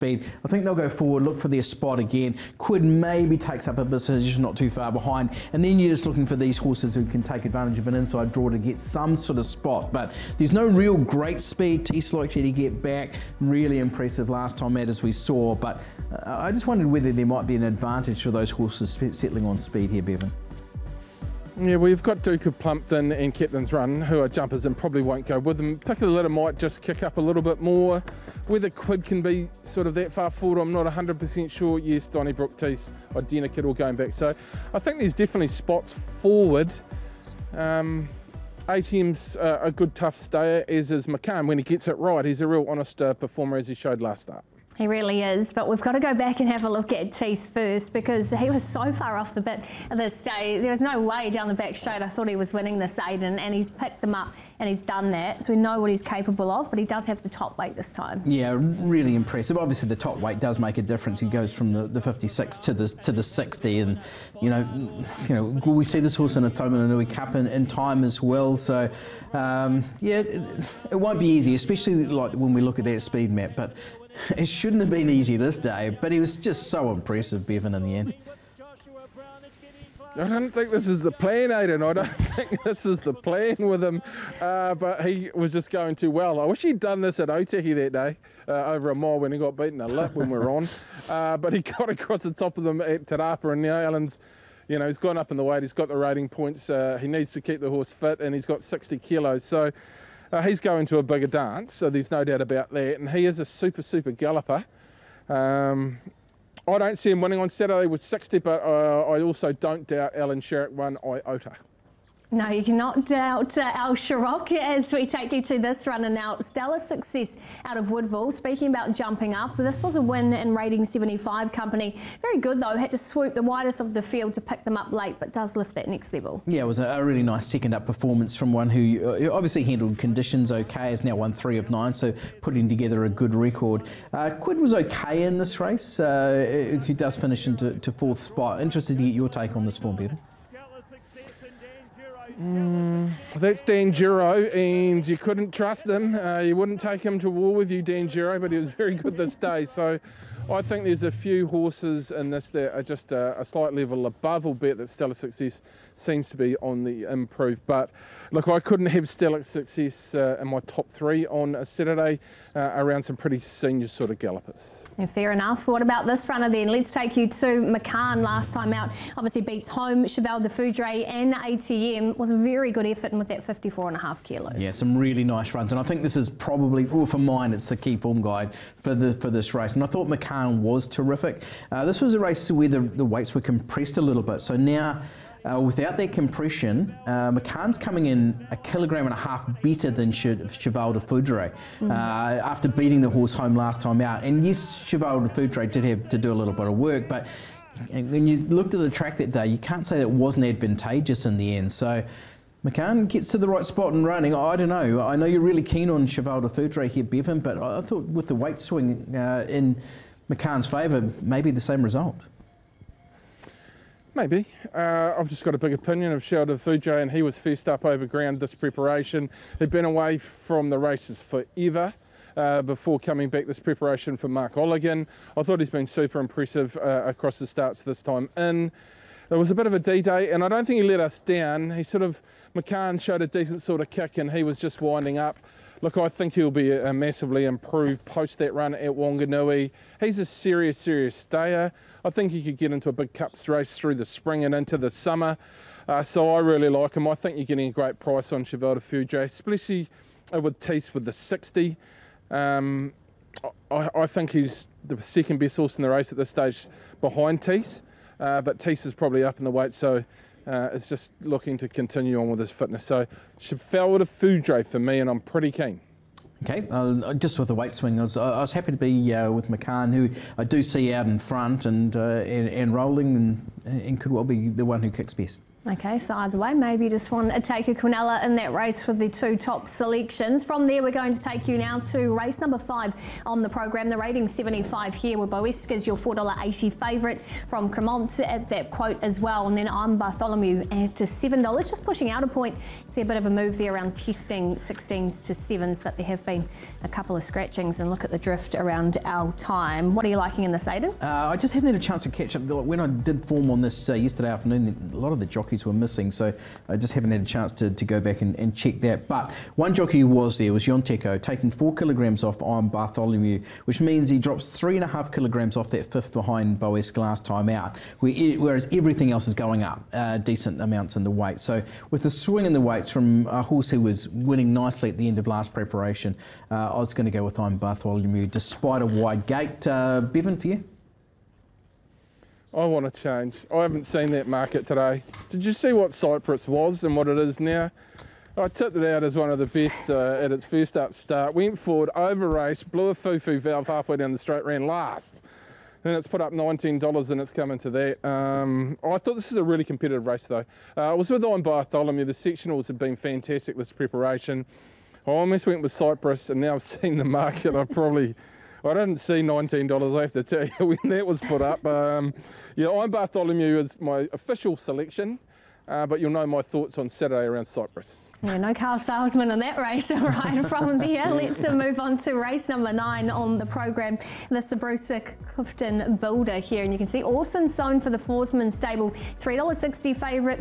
speed. I think they'll go forward, look for their spot again. Quid maybe takes up a position not too far behind, and then you're just looking for these horses who can take advantage of an inside draw to get some sort of spot. But there's no real great speed. Tees likely to get back. Really impressive last time out, as we saw. But I just wondered whether there might be an advantage for those horses settling on speed here, Bevan. Yeah, well, you've got Duke of Plumpton and Captain's Run, who are jumpers and probably won't go with them. Pick of the Litter might just kick up a little bit more. Whether Quid can be sort of that far forward, I'm not 100% sure. Yes, Donnybrook, Tees, Identikit all going back. So I think there's definitely spots forward. ATM's a good tough stayer, as is McCann. When he gets it right, he's a real honest performer, as he showed last start. He really is, but we've got to go back and have a look at Tees first, because he was so far off the bit at this day. There was no way down the back straight I thought he was winning this Aiden, and he's picked them up and he's done that. So we know what he's capable of, but he does have the top weight this time. Yeah, really impressive. Obviously the top weight does make a difference. He goes from the 56 to the 60, and you know, we see this horse in a Taumarunui Cup in time as well. So yeah, it won't be easy, especially like when we look at that speed map. But it shouldn't have been easy this day, but he was just so impressive, Bevan, in the end. I don't think this is the plan, Aiden. I don't think this is the plan with him, but he was just going too well. I wish he'd done this at Otaki that day, over a mile when he got beaten a lip when we were on, but he got across the top of them at Te Rapa, and now Alan's, you know, he's gone up in the weight, he's got the rating points, he needs to keep the horse fit, and he's got 60 kilos, so he's going to a bigger dance, so there's no doubt about that. And he is a super galloper. I don't see him winning on Saturday with 60, but I also don't doubt Alan Sherrick one iota. No, you cannot doubt Al Sharrock as we take you to this runner now. Stellar Success out of Woodville. Speaking about jumping up, this was a win in rating 75 company. Very good though, had to swoop the widest of the field to pick them up late, but does lift that next level. Yeah, it was a really nice second up performance from one who obviously handled conditions okay, has now won 3 of 9, so putting together a good record. Quid was okay in this race. He does finish into 4th spot. Interested to get your take on this form, Bevan. That's Danjuro, and you couldn't trust him. You wouldn't take him to war with you, Danjuro, but he was very good this day. So I think there's a few horses in this that are just a slight level above, albeit that Stellar Success seems to be on the improve. But look, I couldn't have Stellar Success in my top 3 on a Saturday around some pretty senior sort of gallopers. Yeah, fair enough. What about this runner then? Let's take you to McCann last time out. Obviously beats home Cheval de Foudre and ATM. Was a very good effort with that 54.5 kilos. Yeah, some really nice runs, and I think this is probably, well, for mine, it's the key form guide for this race. And I thought McCann was terrific. This was a race where the weights were compressed a little bit. So now, without that compression, McCann's coming in 1.5 kilograms better than Cheval de Foudre after beating the horse home last time out. And yes, Cheval de Foudre did have to do a little bit of work, but when you looked at the track that day, you can't say that it wasn't advantageous in the end. So McCann gets to the right spot and running. I don't know. I know you're really keen on Cheval de Foudre here, Bevan, but I thought with the weight swing in McCann's favour, maybe the same result. Maybe. I've just got a big opinion of Cheval de Foudre, and he was first up over ground this preparation. He'd been away from the races forever before coming back this preparation for Mark Olligan. I thought he's been super impressive across the starts this time in. It was a bit of a D-Day, and I don't think he let us down. He sort of, McCann showed a decent sort of kick, and he was just winding up. Look, I think he'll be massively improved post that run at Wanganui. He's a serious stayer. I think he could get into a big cups race through the spring and into the summer. So I really like him. I think you're getting a great price on Cheval de Foudre, especially with Tees with the 60. I think he's the second best horse in the race at this stage behind Tees. But Tees is probably up in the weight, so it's just looking to continue on with his fitness. So Cheval de Foudre for me, and I'm pretty keen. Okay, just with the weight swing, I was happy to be with McCann, who I do see out in front and rolling, and could well be the one who kicks best. Okay, so either way, maybe you just want to take a Quinella in that race with the 2 top selections. From there, we're going to take you now to race number 5 on the program. The rating 75 here, with Boesque is your $4.80 favourite from Cremont at that quote as well. And then I'm Bartholomew at $7, just pushing out a point. See a bit of a move there around testing 16s to 7s, but there have been a couple of scratchings, and look at the drift around our time. What are you liking in this, Aidan? I just haven't had a chance to catch up. When I did form on this yesterday afternoon, a lot of the jockeys were missing, so I just haven't had a chance to go back and check that. But one jockey who was there was Yonteco, taking 4 kilograms off I'm Bartholomew, which means he drops 3.5 kilograms off that 5th behind Boesque last time out, whereas everything else is going up decent amounts in the weight. So with the swing in the weights from a horse who was winning nicely at the end of last preparation, I was going to go with I'm Bartholomew despite a wide gate. Bevan, for you? I want to change. I haven't seen that market today. Did you see what Cypress was and what it is now? I tipped it out as one of the best at its first up start. Went forward, over raced, blew a foo-foo valve halfway down the straight, ran last. Then it's put up $19 and it's coming to that. I thought this is a really competitive race though. I was with I'm Bartholomew. The sectionals have been fantastic this preparation. I almost went with Cypress, and now I've seen the market. I didn't see $19, I have to tell you, when that was put up. Yeah, I'm Bartholomew is my official selection, but you'll know my thoughts on Saturday around Cypress. Yeah, no car salesman in that race. All right, from there, let's move on to race number 9 on the program. This is the Bruce Clifton Builder here, and you can see Orson Sown for the Forsman stable, $3.60 favourite.